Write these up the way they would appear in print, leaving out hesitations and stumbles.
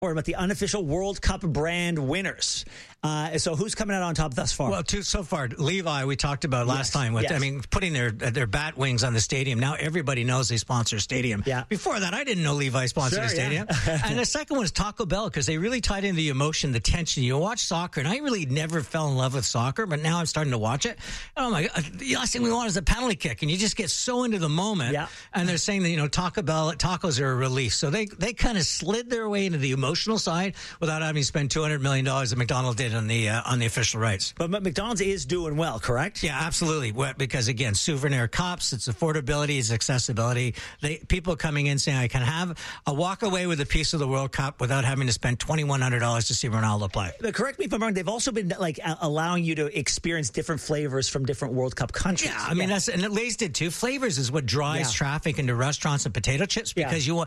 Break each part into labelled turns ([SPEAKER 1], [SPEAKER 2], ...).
[SPEAKER 1] Or about the unofficial World Cup brand winners. So who's coming out on top thus far?
[SPEAKER 2] Well, so far, Levi, we talked about last time. With, I mean, putting their bat wings on the stadium. Now everybody knows they sponsor a stadium.
[SPEAKER 1] Yeah.
[SPEAKER 2] Before that, I didn't know Levi sponsored a stadium. And the second one is Taco Bell, because they really tied in the emotion, the tension. You watch soccer, and I really never fell in love with soccer, but now I'm starting to watch it. Oh my God, the last thing we want is a penalty kick, and you just get so into the moment. Yeah. And they're saying that, Taco Bell tacos are a relief. So they kind of slid their way into the emotional side without having to spend $200 million that McDonald's did on the official rights.
[SPEAKER 1] But McDonald's is doing well, correct?
[SPEAKER 2] Yeah, absolutely. Because again, souvenir cups, it's affordability, it's accessibility. People coming in saying, I can have a walk away with a piece of the World Cup without having to spend $2,100 to see Ronaldo play.
[SPEAKER 1] But correct me if I'm wrong. They've also been allowing you to experience different flavors from different World Cup countries.
[SPEAKER 2] Yeah, I mean and Lay's did too. Flavors is what drives traffic into restaurants and potato chips, because you want.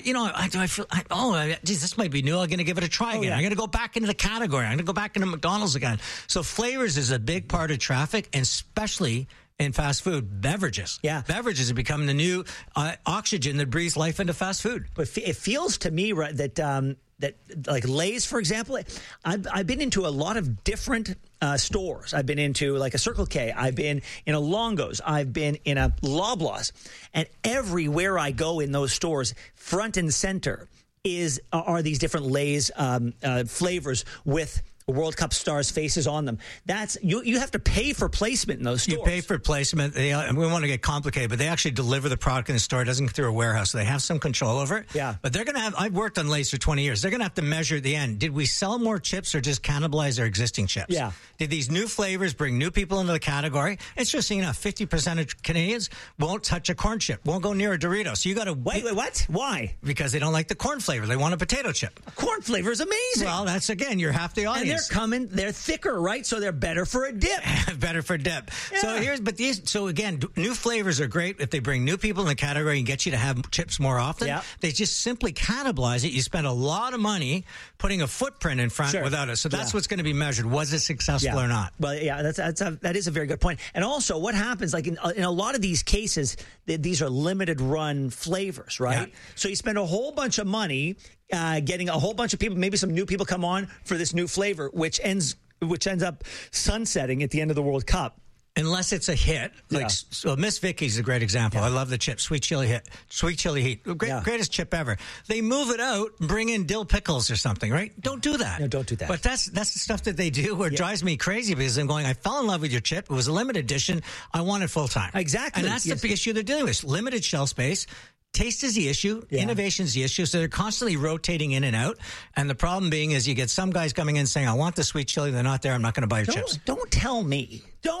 [SPEAKER 2] Geez, this might be new. I'm going to give it a try again. I'm going to go back into the category. I'm going to go back into McDonald's again. So flavors is a big part of traffic, and especially in fast food. Beverages. Yeah. Beverages have become the new oxygen that breathes life into fast food.
[SPEAKER 1] But it feels to me that like Lay's, for example, I've been into a lot of different stores. I've been into like a Circle K. I've been in a Longo's. I've been in a Loblaws. And everywhere I go in those stores, front and center are these different Lay's flavors with World Cup stars' faces on them. That's you have to pay for placement in those stores.
[SPEAKER 2] You pay for placement. We want to get complicated, but they actually deliver the product in the store. It doesn't go through a warehouse, so they have some control over it. Yeah. But they're going to have. I've worked on Lay's for 20 years. They're going to have to measure at the end. Did we sell more chips or just cannibalize our existing chips? Yeah. Did these new flavors bring new people into the category? Interesting enough, 50% of Canadians won't touch a corn chip, won't go near a Dorito. So you got to
[SPEAKER 1] wait. What? Why?
[SPEAKER 2] Because they don't like the corn flavor. They want a potato chip.
[SPEAKER 1] A corn flavor is amazing.
[SPEAKER 2] Well, that's again, you're half the audience.
[SPEAKER 1] And they're thicker, right? So they're better for a dip.
[SPEAKER 2] Better for dip. Yeah. So again, new flavors are great if they bring new people in the category and get you to have chips more often. Yeah. They just simply cannibalize it. You spend a lot of money putting a footprint in front without it. So that's what's going to be measured. Was it successful or not?
[SPEAKER 1] Well, yeah, that is a very good point. And also, what happens, like in a lot of these cases, these are limited run flavors, right? Yeah. So you spend a whole bunch of money getting a whole bunch of people, maybe some new people come on for this new flavor, which ends up sunsetting at the end of the World Cup.
[SPEAKER 2] Unless it's a hit. So Miss Vicky's a great example. I love the chip. Sweet chili heat. Greatest chip ever. They move it out and bring in dill pickles or something, right? Don't do that.
[SPEAKER 1] No, don't do that.
[SPEAKER 2] But that's the stuff that they do where it drives me crazy, because I'm going, I fell in love with your chip. It was a limited edition. I want it full time.
[SPEAKER 1] Exactly.
[SPEAKER 2] And that's the issue they're dealing with. Limited shelf space. Taste is the issue. Yeah. Innovation is the issue. So they're constantly rotating in and out. And the problem being is you get some guys coming in saying, I want the sweet chili. They're not there. I'm not going to buy your chips.
[SPEAKER 1] Don't tell me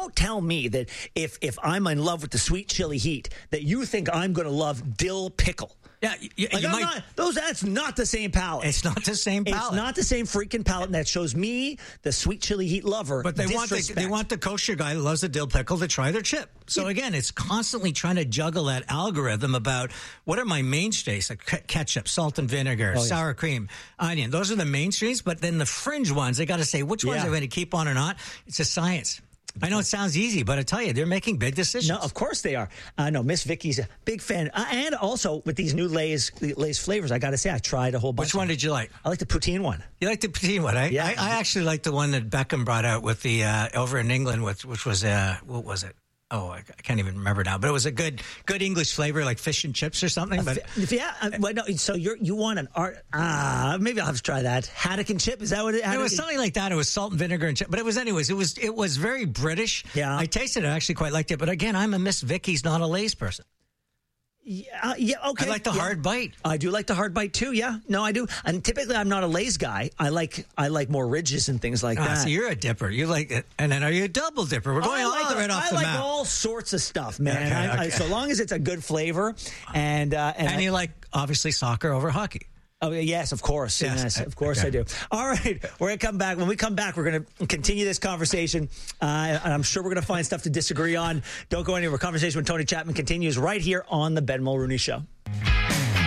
[SPEAKER 1] that if I'm in love with the sweet chili heat, that you think I'm going to love dill pickle.
[SPEAKER 2] Yeah,
[SPEAKER 1] that's not the same palate.
[SPEAKER 2] It's not the same palate.
[SPEAKER 1] It's not the same freaking palate, and that shows me, the sweet chili heat lover,
[SPEAKER 2] but they want the kosher guy that loves the dill pickle to try their chip. So again, it's constantly trying to juggle that algorithm about what are my mainstays, like ketchup, salt and vinegar, sour cream, onion. Those are the mainstreams, but then the fringe ones, they got to say which ones are going to keep on or not. It's a science. I know it sounds easy, but I tell you, they're making big decisions.
[SPEAKER 1] No, of course they are. No, Miss Vicky's a big fan. And also, with these new Lay's flavors, I got to say, I tried a whole bunch.
[SPEAKER 2] Which one did you like?
[SPEAKER 1] I like the poutine one.
[SPEAKER 2] You like the poutine one, eh?
[SPEAKER 1] Yeah.
[SPEAKER 2] I actually like the one that Beckham brought out with the over in England, which was, what was it? Oh, I can't even remember now. But it was a good English flavor, like fish and chips or something. But
[SPEAKER 1] so you want an art? Maybe I'll have to try that. Haddock and chip, is that what it?
[SPEAKER 2] It was something like that. It was salt and vinegar and chip. But it was very British. Yeah, I tasted it. I actually quite liked it. But again, I'm a Miss Vicky's, not a Lay's person.
[SPEAKER 1] Okay.
[SPEAKER 2] I like the hard bite.
[SPEAKER 1] I do like the hard bite too. Yeah, no, I do. And typically, I'm not a Lay's guy. I like more ridges and things like that.
[SPEAKER 2] So you're a dipper. You like it, and then are you a double dipper? We're going right off the map.
[SPEAKER 1] I like all sorts of stuff, man. Okay. So long as it's a good flavor, and
[SPEAKER 2] you like obviously soccer over hockey.
[SPEAKER 1] Oh, yes, of course. Yes, of course I do. All right. We're going to come back. When we come back, we're going to continue this conversation. And I'm sure we're going to find stuff to disagree on. Don't go anywhere. Conversation with Tony Chapman continues right here on The Ben Mulrooney Show.